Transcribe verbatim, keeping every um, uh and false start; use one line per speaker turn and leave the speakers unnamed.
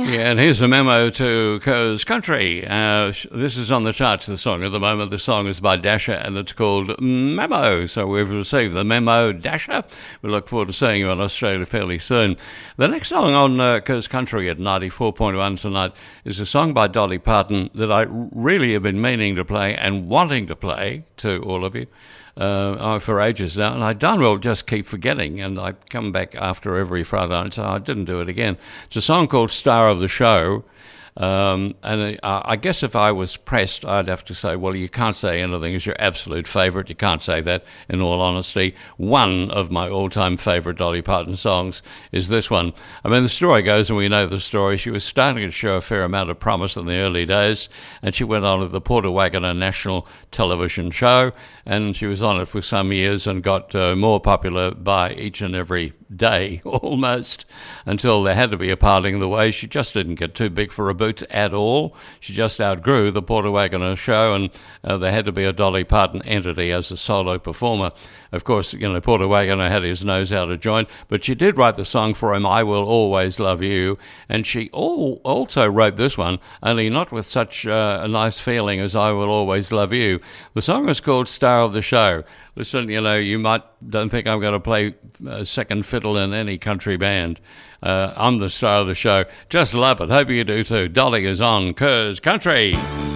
Yeah, and here's a memo to Kerr's Country. Uh, this is on the charts, the song at the moment. The song is by Dasher, and it's called Memo. So we've received the memo, Dasher. We look forward to seeing you in Australia fairly soon. The next song on uh, Kerr's Country at ninety-four point one tonight is a song by Dolly Parton that I really have been meaning to play and wanting to play to all of you. Uh, for ages now, and I darn well just keep forgetting, and I come back after every Friday night, so I didn't do it again. It's a song called Star of the Show, um, and uh, I guess if I was pressed, I'd have to say, well, you can't say anything is your absolute favourite. You can't say that, in all honesty. One of my all-time favourite Dolly Parton songs is this one. I mean, the story goes, and we know the story, she was starting to show a fair amount of promise in the early days, and she went on to the Porter Wagoner national television show, and she was on it for some years and got uh, more popular by each and every day, almost, until there had to be a parting of the ways. She just didn't get too big for her boots at all. She just outgrew the Porter Wagoner show, and uh, there had to be a Dolly Parton entity as a solo performer. Of course, you know, Porter Wagoner had his nose out of joint, but she did write the song for him, I Will Always Love You, and she all, also wrote this one, only not with such uh, a nice feeling as I Will Always Love You. The song is called Star of the Show. Listen, you know, you might don't think I'm going to play uh, second fiddle in any country band. Uh, I'm the star of the show. Just love it. Hope you do too. Dolly is on Kerr's Country.